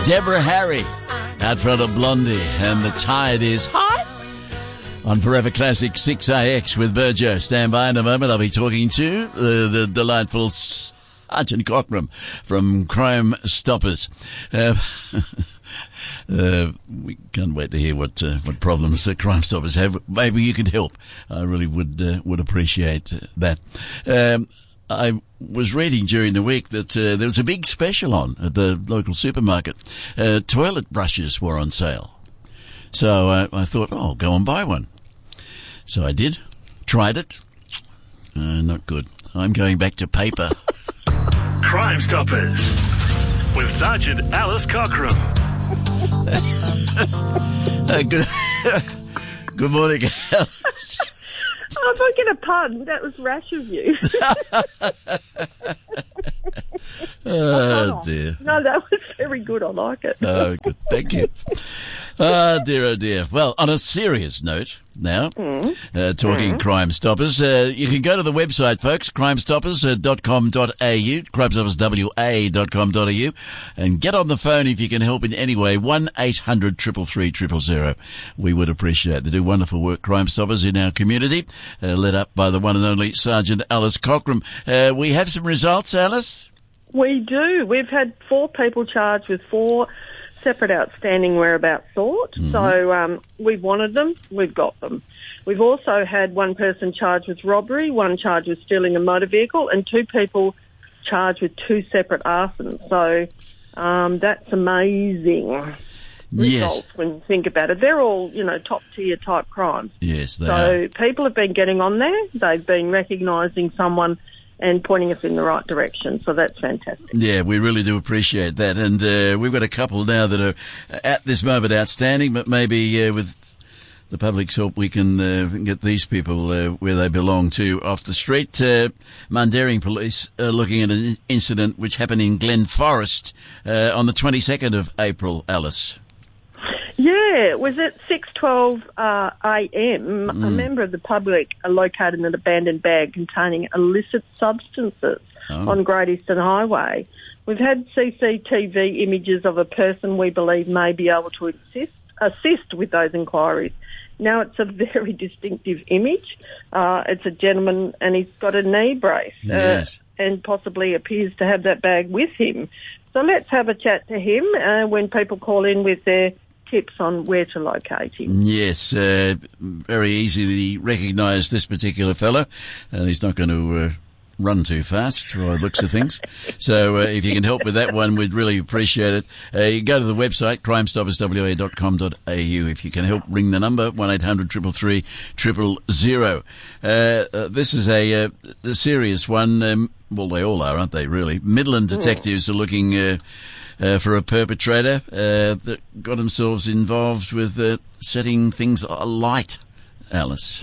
Deborah Harry out front of Blondie, and the tide is high. On Forever Classic 6AX with Burjo. Stand by in a moment. I'll be talking to the delightful Sergeant Cockram from Crime Stoppers. We can't wait to hear what problems the Crime Stoppers have. Maybe you could help. I really would appreciate that. I was reading during the week that there was a big special on at the local supermarket. Toilet brushes were on sale. So I thought, I'll go and buy one. So I did. Tried it. Not good. I'm going back to paper. Crime Stoppers with Sergeant Alice Cockram. Good morning, Alice. Oh, if I get a pun, that was rash of you. Oh, dear. No, that was very good. I like it. Oh, good. Thank you. Oh, dear. Well, on a serious note now, talking Crime Stoppers, you can go to the website, folks, crimestoppers.com.au, crimestopperswa.com.au, and get on the phone if you can help in any way, 1-800-333-000. We would appreciate it. They do wonderful work, Crime Stoppers, in our community, led up by the one and only Sergeant Alice Cockram. We have some results, Alice? We do. We've had 4 people charged with 4 separate outstanding whereabouts sought. So we've wanted them, we've got them. We've also had 1 person charged with robbery, 1 charged with stealing a motor vehicle, and 2 people charged with 2 separate arsons. So that's amazing results when you think about it. They're all, top tier type crimes. Yes, they are. So people have been getting on there. They've been recognising someone and pointing us in the right direction. So that's fantastic. Yeah, we really do appreciate that. And we've got a couple now that are at this moment outstanding, but maybe with the public's help we can get these people where they belong to off the street. Mundaring Police are looking at an incident which happened in Glen Forest on the 22nd of April, Alice. Yeah, it was at 6:12 a.m. A member of the public located an abandoned bag containing illicit substances on Great Eastern Highway. We've had CCTV images of a person we believe may be able to assist with those inquiries. Now, it's a very distinctive image. It's a gentleman and he's got a knee brace and possibly appears to have that bag with him. So let's have a chat to him when people call in with their tips on where to locate him. Yes, very easily recognise this particular fellow, and he's not going to run too fast by the looks of things. So if you can help with that one, we'd really appreciate it. You go to the website, crimestopperswa.com.au. If you can help, ring the number, 1-800-333-000. This is a serious one. Well, they all are, aren't they, really? Midland detectives are looking for a perpetrator that got themselves involved with setting things alight, Alice.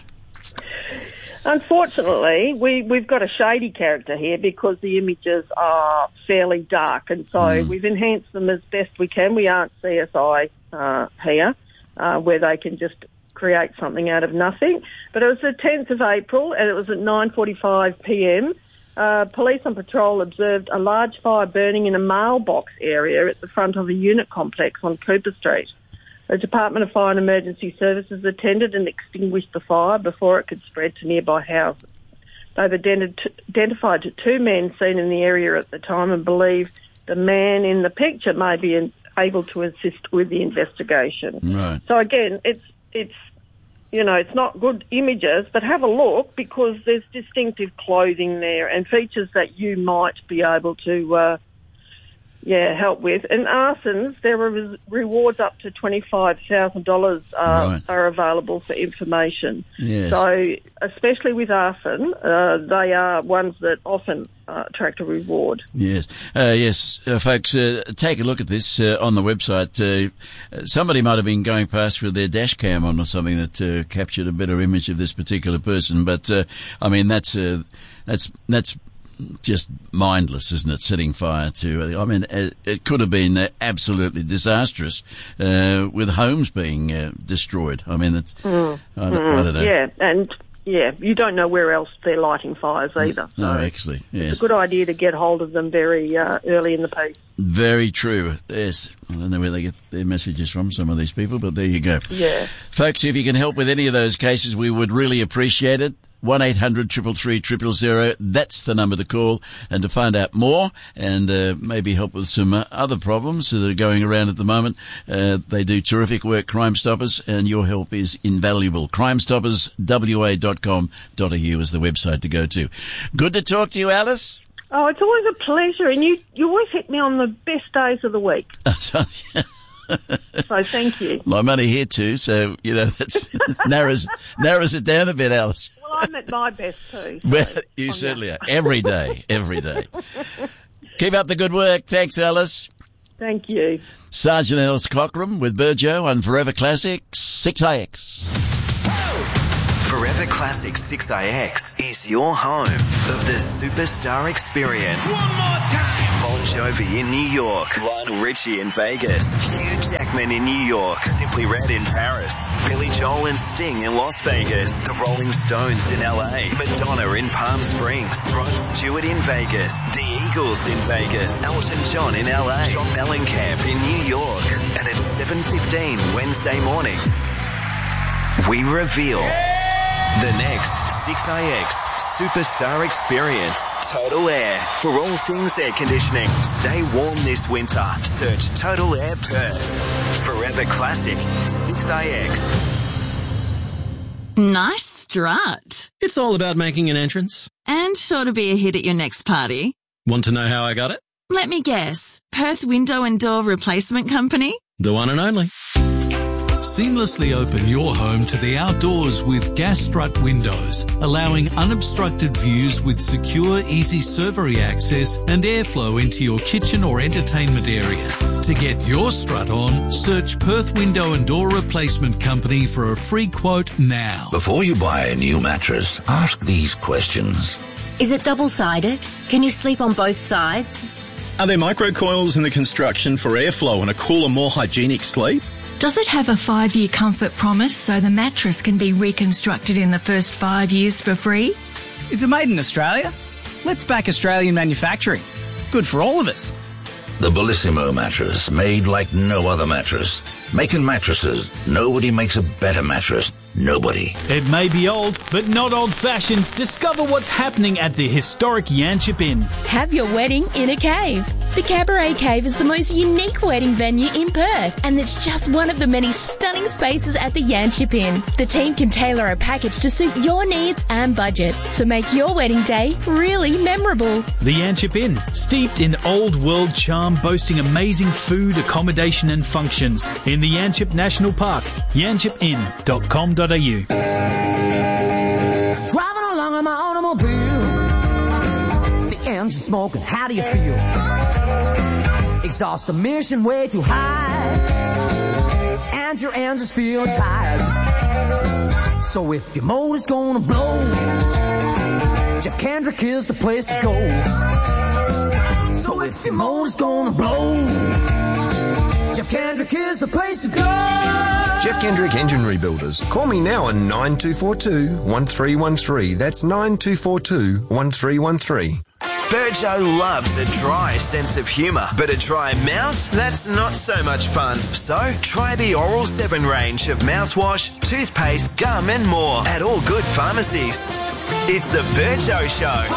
Unfortunately, we've got a shady character here because the images are fairly dark, and so we've enhanced them as best we can. We aren't CSI here, where they can just create something out of nothing. But it was the 10th of April, and it was at 9:45 p.m. Police on patrol observed a large fire burning in a mailbox area at the front of a unit complex on Cooper Street. The Department of Fire and Emergency Services attended and extinguished the fire before it could spread to nearby houses. They've identified 2 men seen in the area at the time and believe the man in the picture may be able to assist with the investigation. Right. So again, it's not good images, but have a look because there's distinctive clothing there and features that you might be able to help with. And arsons, there are rewards up to $25,000 are available for information. Yes. So especially with arson, they are ones that often attract a reward. Yes. Folks, take a look at this on the website. Somebody might have been going past with their dash cam on or something that captured a better image of this particular person. But, that's just mindless, isn't it? Setting fire to, it could have been absolutely disastrous, with homes being destroyed. I don't know. Yeah, and you don't know where else they're lighting fires either. So actually, yes. It's a good idea to get hold of them very early in the piece. Very true. Yes. I don't know where they get their messages from, some of these people, but there you go. Yeah. Folks, if you can help with any of those cases, we would really appreciate it. 1-800-333-000. That's the number to call. And to find out more and maybe help with some other problems that are going around at the moment, they do terrific work, Crime Stoppers, and your help is invaluable. crimestopperswa.com.au is the website to go to. Good to talk to you, Alice. Oh, it's always a pleasure, and you always hit me on the best days of the week. So thank you. Well, I'm only here too, so, that's narrows it down a bit, Alice. Well, I'm at my best too. So well, you certainly are. Every day. Keep up the good work. Thanks, Alice. Thank you. Sergeant Alice Cockram with Burjo on Forever Classics 6IX. Forever Classic 6IX is your home of the superstar experience. One more time. Bon Jovi in New York, Lionel Richie in Vegas, Hugh Jackman in New York, Simply Red in Paris, Billy Joel and Sting in Las Vegas, the Rolling Stones in LA, Madonna in Palm Springs, Rod Stewart in Vegas, the Eagles in Vegas, Elton John in LA, John Mellencamp in New York, and at 7:15 Wednesday morning, we reveal the next 6IX Superstar Experience. Total Air for all things air conditioning. Stay warm this winter. Search Total Air Perth. Forever Classic 6IX. Nice strut. It's all about making an entrance. And sure to be a hit at your next party. Want to know how I got it? Let me guess. Perth Window and Door Replacement Company? The one and only. Seamlessly open your home to the outdoors with gas strut windows, allowing unobstructed views with secure, easy servery access and airflow into your kitchen or entertainment area. To get your strut on, search Perth Window and Door Replacement Company for a free quote now. Before you buy a new mattress, ask these questions. Is it double-sided? Can you sleep on both sides? Are there microcoils in the construction for airflow and a cooler, more hygienic sleep? Does it have a 5-year comfort promise so the mattress can be reconstructed in the first 5 years for free? Is it made in Australia? Let's back Australian manufacturing. It's good for all of us. The Bellissimo mattress, made like no other mattress. Making mattresses, nobody makes a better mattress. Nobody. It may be old, but not old-fashioned. Discover what's happening at the historic Yanchep Inn. Have your wedding in a cave. The Cabaret Cave is the most unique wedding venue in Perth, and it's just one of the many stunning spaces at the Yanchep Inn. The team can tailor a package to suit your needs and budget, so make your wedding day really memorable. The Yanchep Inn, steeped in old-world charm, boasting amazing food, accommodation and functions in the Yanchep National Park. yanchepinn.com.au. Driving along in my automobile, the engine smoking, how do you feel? Exhaust emission way too high, and your engines feel tired. So if your motor's gonna blow, Jeff Kendrick is the place to go. So if your motor's gonna blow, Jeff Kendrick is the place to go. Jeff Kendrick Engine Rebuilders. Call me now on 9242-1313. That's 9242-1313. Burjo loves a dry sense of humour, but a dry mouth? That's not so much fun. So, try the Oral 7 range of mouthwash, toothpaste, gum and more at all good pharmacies. It's the Burjo Show.